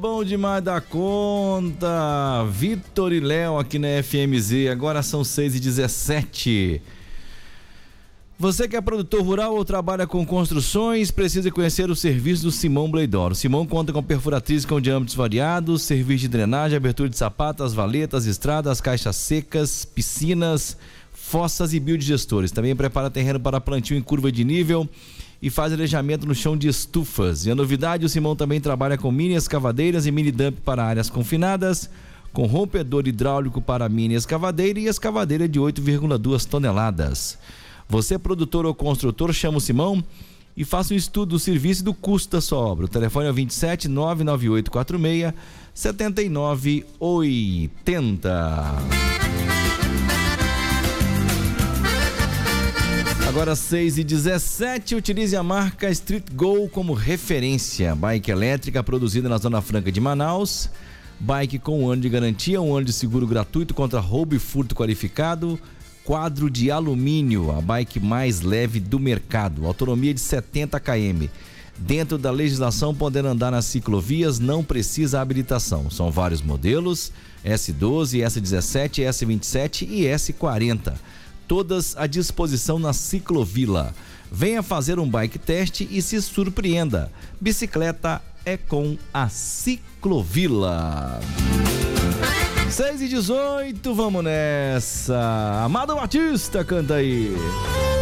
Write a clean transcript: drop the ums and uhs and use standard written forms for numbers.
Bom demais da conta, Vitor e Léo aqui na FMZ, agora são 6h17. Você que é produtor rural ou trabalha com construções, precisa conhecer o serviço do Simão Bleidoro. Simão conta com perfuratriz com diâmetros variados, serviço de drenagem, abertura de sapatas, valetas, estradas, caixas secas, piscinas, fossas e biodigestores. Também prepara terreno para plantio em curva de nível e faz alejamento no chão de estufas. E a novidade, o Simão também trabalha com mini escavadeiras e mini dump para áreas confinadas, com rompedor hidráulico para mini escavadeira e escavadeira de 8,2 toneladas. Você, produtor ou construtor, chama o Simão e faça um estudo do serviço e do custo da sua obra. O telefone é o 27 99846 7980. Agora 6h17, utilize a marca Street Go como referência. Bike elétrica produzida na Zona Franca de Manaus. Bike com 1 ano de garantia, 1 ano de seguro gratuito contra roubo e furto qualificado. Quadro de alumínio, a bike mais leve do mercado. Autonomia de 70 km. Dentro da legislação, podendo andar nas ciclovias, não precisa habilitação. São vários modelos, S12, S17, S27 e S40. Todas à disposição na Ciclovila. Venha fazer um bike teste e se surpreenda. Bicicleta é com a Ciclovila. 6h18, vamos nessa. Amado Batista, canta aí.